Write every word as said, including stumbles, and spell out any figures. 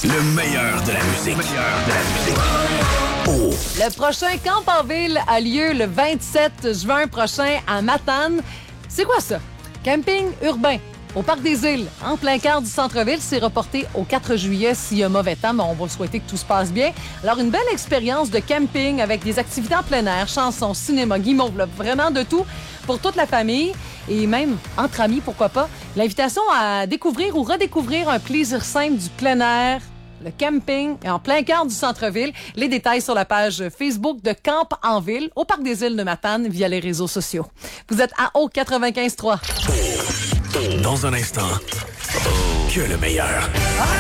Le meilleur de la musique. Le meilleur de la musique. Oh. Le prochain Camp en Ville a lieu le vingt-sept juin prochain à Matane. C'est quoi ça? Camping urbain. Au Parc des Îles, en plein cœur du centre-ville, c'est reporté au quatre juillet s'il y a mauvais temps, mais on va souhaiter que tout se passe bien. Alors, une belle expérience de camping avec des activités en plein air, chansons, cinéma, guimauve, là, vraiment de tout pour toute la famille et même entre amis, pourquoi pas. L'invitation à découvrir ou redécouvrir un plaisir simple du plein air, le camping en plein cœur du centre-ville. Les détails sur la page Facebook de Camp en Ville au Parc des Îles de Matane via les réseaux sociaux. Vous êtes à O quatre-vingt-quinze trois. Dans un instant, que le meilleur.